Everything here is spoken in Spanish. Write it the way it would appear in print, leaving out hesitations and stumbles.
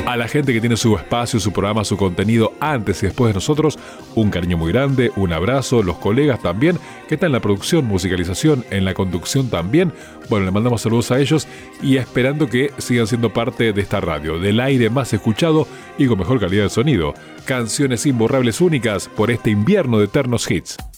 A la gente que tiene su espacio, su programa, su contenido antes y después de nosotros, un cariño muy grande, un abrazo, los colegas también, que están en la producción, musicalización, en la conducción también. Bueno, le mandamos saludos a ellos y esperando que sigan siendo parte de esta radio, del aire más escuchado y con mejor calidad de sonido. Canciones imborrables únicas por este invierno de eternos hits.